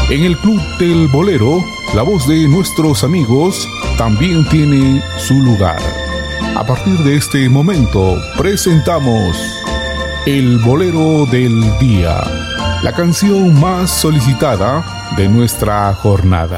En el Club del Bolero, la voz de nuestros amigos también tiene su lugar. A partir de este momento, presentamos El Bolero del Día, la canción más solicitada de nuestra jornada.